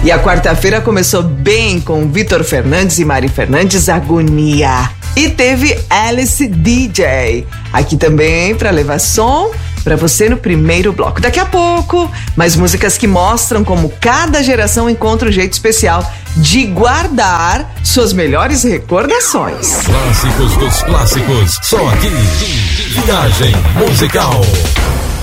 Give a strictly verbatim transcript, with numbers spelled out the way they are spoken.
E a quarta-feira começou bem com Vitor Fernandes e Mari Fernandes, Agonia. E teve Alice D J aqui também para levar som para você no primeiro bloco. Daqui a pouco, mais músicas que mostram como cada geração encontra um jeito especial de guardar suas melhores recordações. Clássicos dos clássicos, só aqui, Viagem Musical.